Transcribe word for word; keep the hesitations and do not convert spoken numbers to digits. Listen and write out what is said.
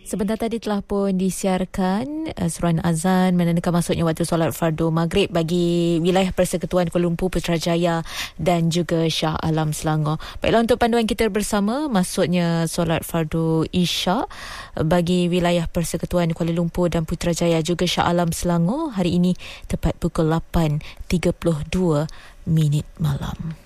Sebentar tadi telah pun disiarkan uh, seruan azan menandakan masuknya waktu solat fardu maghrib bagi wilayah Persekutuan Kuala Lumpur, Putrajaya dan juga Shah Alam Selangor. Baiklah, untuk panduan kita bersama, masuknya solat fardu isyak bagi wilayah Persekutuan Kuala Lumpur dan Putrajaya juga Shah Alam Selangor hari ini tepat pukul lapan tiga puluh dua minit malam.